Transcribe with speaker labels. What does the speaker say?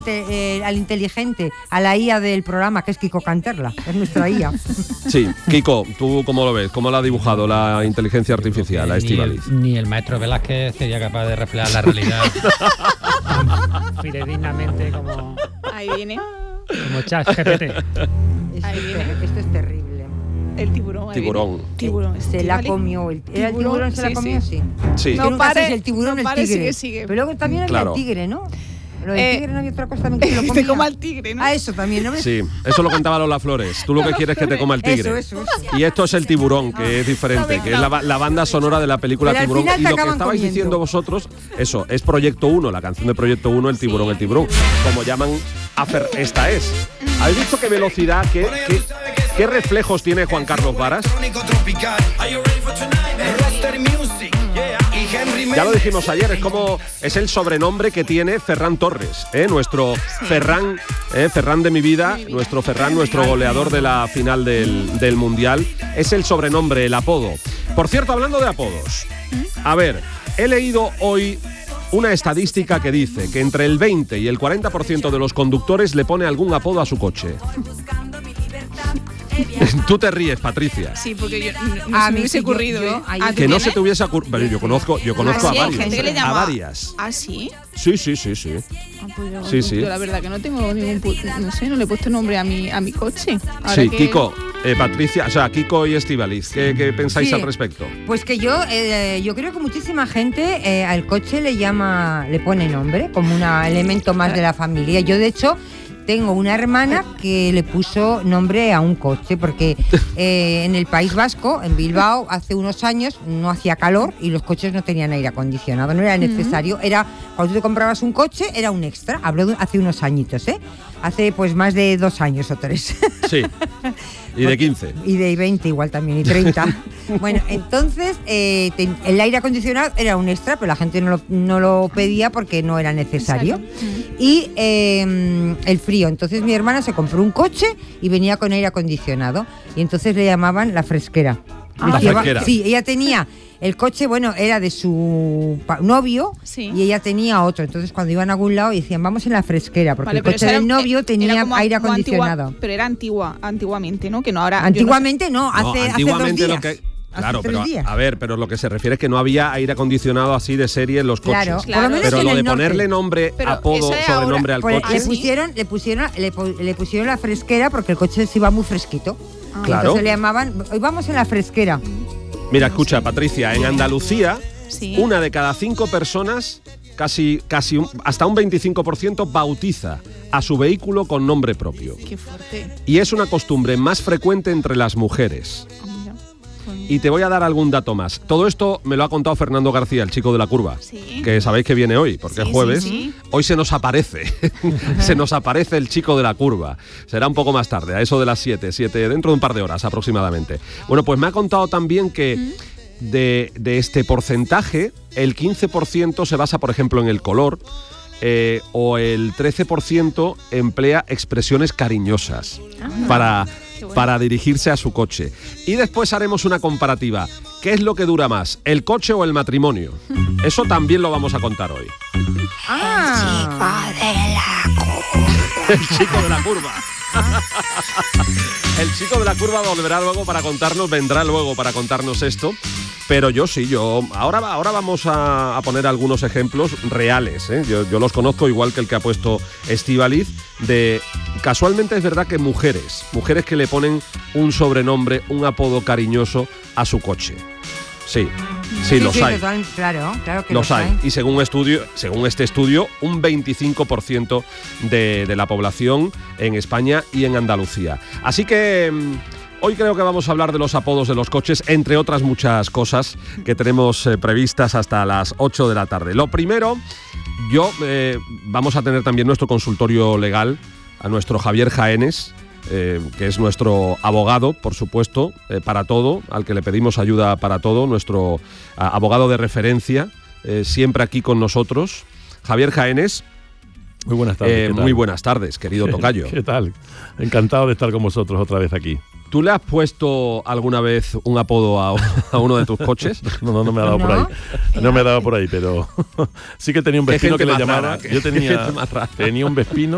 Speaker 1: al inteligente, a la IA del programa, que es Kiko Canterla, es nuestra IA.
Speaker 2: Sí, Kiko, ¿tú cómo lo ves? ¿Cómo la ha dibujado la inteligencia artificial, la Estíbaliz?
Speaker 3: Ni el maestro Velázquez sería capaz de reflejar la realidad tan fidedignamente como...
Speaker 4: Ahí viene.
Speaker 3: Como ChatGPT.
Speaker 1: Esto es terrible.
Speaker 4: El tiburón. Tiburón.
Speaker 1: Se la comió. ¿Era el tiburón? ¿Se la comió? Sí.
Speaker 2: Sí.
Speaker 1: No pares, el tiburón, no el tigre.
Speaker 4: Sigue.
Speaker 1: Pero luego también había el tigre, ¿no? Lo del tigre no había otra cosa también que lo comía.
Speaker 4: Se coma el tigre, ¿no?
Speaker 1: Ah, eso también, ¿no?
Speaker 2: Sí, eso lo cantaba Lola Flores. Tú lo que quieres es que te coma el tigre.
Speaker 1: Eso.
Speaker 2: Y esto es el tiburón, que es diferente, que es la banda sonora de la película Tiburón. Y lo que estabais diciendo vosotros, eso, es Proyecto 1, la canción de Proyecto 1, el tiburón, como llaman esta es. ¿Habéis visto qué velocidad, qué reflejos tiene Juan Carlos Varas? Ya lo dijimos ayer, es el sobrenombre que tiene Ferran Torres, nuestro Ferran de mi vida, nuestro Ferran, nuestro goleador de la final del Mundial. Es el sobrenombre, el apodo. Por cierto, hablando de apodos, a ver, he leído hoy una estadística que dice que entre el 20 y el 40% de los conductores le pone algún apodo a su coche. Tú te ríes, Patricia.
Speaker 4: Sí, porque no se me hubiese ocurrido.
Speaker 2: Que no se te hubiese ocurrido. Yo conozco a varios.
Speaker 4: Gente que le llama,
Speaker 2: a varias.
Speaker 4: ¿Ah, sí?
Speaker 2: Sí.
Speaker 4: Pues yo la verdad que no tengo ningún... No sé, no le he puesto nombre a mi coche. Ahora
Speaker 2: sí,
Speaker 4: que...
Speaker 2: Kiko, Patricia, o sea, Kiko y Estíbaliz, ¿qué pensáis al respecto?
Speaker 1: Pues que yo creo que muchísima gente al coche le pone nombre, como un elemento más de la familia. Yo, de hecho... Tengo una hermana que le puso nombre a un coche porque en el País Vasco, en Bilbao, hace unos años no hacía calor y los coches no tenían aire acondicionado, no era necesario. Era cuando tú te comprabas un coche era un extra. Hablo de hace unos añitos, hace pues más de 2 años o 3.
Speaker 2: Sí. Y de 15.
Speaker 1: Y de 20 igual también, y 30. Bueno, entonces el aire acondicionado era un extra, pero la gente no lo pedía porque no era necesario. Y el frío. Entonces mi hermana se compró un coche y venía con aire acondicionado. Y entonces le llamaban la fresquera.
Speaker 2: La fresquera.
Speaker 1: Sí, ella tenía... El coche, era de su novio, sí, y ella tenía otro. Entonces, cuando iban a algún lado, decían, vamos en la fresquera, porque el coche del novio tenía aire acondicionado.
Speaker 4: Pero era antiguamente, ¿no? Que no ahora.
Speaker 1: Antiguamente no, hace 2 días.
Speaker 2: Claro, pero a ver, pero lo que se refiere es que no había aire acondicionado así de serie en los coches.
Speaker 1: Claro.
Speaker 2: Pero lo de ponerle nombre, apodo, sobrenombre al coche.
Speaker 1: Le pusieron la fresquera porque el coche se iba muy fresquito.
Speaker 2: Claro.
Speaker 1: Entonces le llamaban, hoy vamos en la fresquera.
Speaker 2: Mira, escucha, Patricia, en Andalucía, 1 de cada 5 personas, casi hasta un 25%, bautiza a su vehículo con nombre propio.
Speaker 4: Qué fuerte.
Speaker 2: Y es una costumbre más frecuente entre las mujeres. Y te voy a dar algún dato más. Todo esto me lo ha contado Fernando García, el chico de la curva, que sabéis que viene hoy, porque es jueves. Hoy se nos aparece, se nos aparece el chico de la curva. Será un poco más tarde, a eso de las 7, dentro de un par de horas aproximadamente. Bueno, pues me ha contado también que de este porcentaje, el 15% se basa, por ejemplo, en el color, o el 13% emplea expresiones cariñosas para dirigirse a su coche. Y después haremos una comparativa. ¿Qué es lo que dura más, el coche o el matrimonio? Eso también lo vamos a contar hoy. El chico de la curva. El chico de la curva vendrá luego para contarnos esto. Pero ahora vamos a poner algunos ejemplos reales, Yo los conozco igual que el que ha puesto Estíbaliz, casualmente es verdad que mujeres que le ponen un sobrenombre, un apodo cariñoso a su coche. Sí, los hay.
Speaker 1: Claro que
Speaker 2: los hay. Y según este estudio, un 25% de la población en España y en Andalucía. Así que hoy creo que vamos a hablar de los apodos de los coches, entre otras muchas cosas que tenemos previstas hasta las 8 de la tarde. Lo primero, vamos a tener también nuestro consultorio legal a nuestro Javier Jaénes, que es nuestro abogado, por supuesto, para todo, al que le pedimos ayuda para todo, nuestro abogado de referencia, siempre aquí con nosotros. Javier Jaénes.
Speaker 5: Muy buenas tardes.
Speaker 2: Muy buenas tardes, querido tocayo.
Speaker 5: ¿Qué tal? Encantado de estar con vosotros otra vez aquí.
Speaker 2: ¿Tú le has puesto alguna vez un apodo a uno de tus coches?
Speaker 5: No me ha dado por ahí. No me ha dado por ahí, pero sí que tenía un vespino que le llamaba. Yo tenía un vespino